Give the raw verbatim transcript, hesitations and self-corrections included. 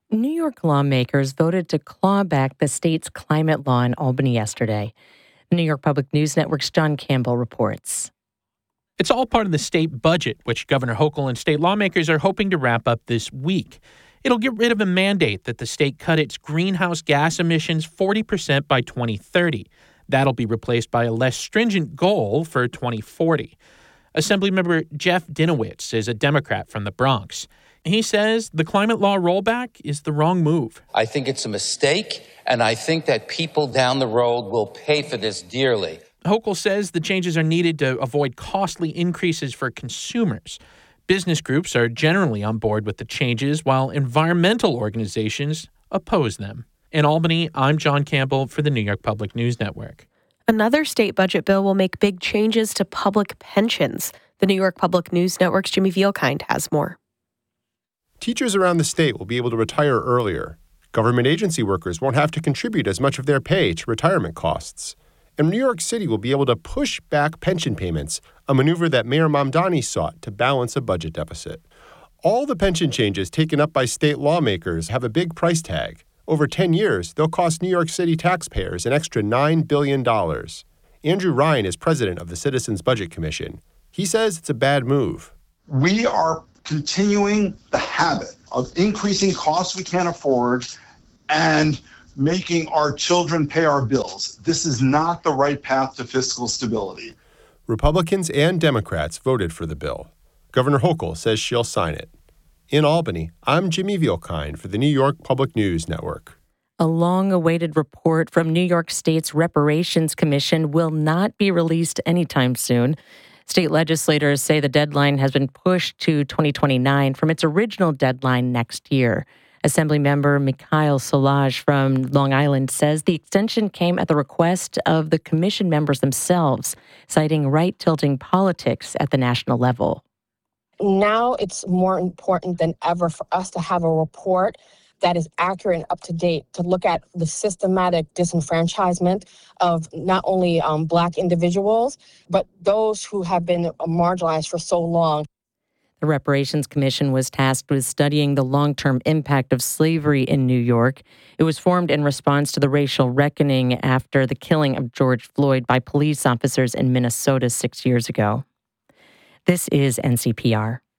New York lawmakers voted to claw back the state's climate law in Albany yesterday. The New York Public News Network's John Campbell reports. It's all part of the state budget, which Governor Hochul and state lawmakers are hoping to wrap up this week. It'll get rid of a mandate that the state cut its greenhouse gas emissions forty percent by twenty thirty. That'll be replaced by a less stringent goal for twenty forty. Assemblymember Jeff Dinowitz is a Democrat from the Bronx. He says the climate law rollback is the wrong move. I think it's a mistake, and I think that people down the road will pay for this dearly. Hochul says the changes are needed to avoid costly increases for consumers. Business groups are generally on board with the changes, while environmental organizations oppose them. In Albany, I'm John Campbell for the New York Public News Network. Another state budget bill will make big changes to public pensions. The New York Public News Network's Jimmy Vielkind has more. Teachers around the state will be able to retire earlier. Government agency workers won't have to contribute as much of their pay to retirement costs. And New York City will be able to push back pension payments, a maneuver that Mayor Mamdani sought to balance a budget deficit. All the pension changes taken up by state lawmakers have a big price tag. Over ten years, they'll cost New York City taxpayers an extra nine billion dollars. Andrew Ryan is president of the Citizens Budget Commission. He says it's a bad move. We are continuing the habit of increasing costs we can't afford and making our children pay our bills. This is not the right path to fiscal stability. Republicans and Democrats voted for the bill. Governor Hochul says she'll sign it. In Albany, I'm Jimmy Vielkind for the New York Public News Network. A long-awaited report from New York State's Reparations Commission will not be released anytime soon. State legislators say the deadline has been pushed to twenty twenty-nine from its original deadline next year. Assemblymember Mikhail Solage from Long Island says the extension came at the request of the commission members themselves, citing right-tilting politics at the national level. Now it's more important than ever for us to have a report that is accurate and up to date to look at the systematic disenfranchisement of not only um, Black individuals, but those who have been marginalized for so long. The Reparations Commission was tasked with studying the long-term impact of slavery in New York. It was formed in response to the racial reckoning after the killing of George Floyd by police officers in Minnesota six years ago. This is N C P R.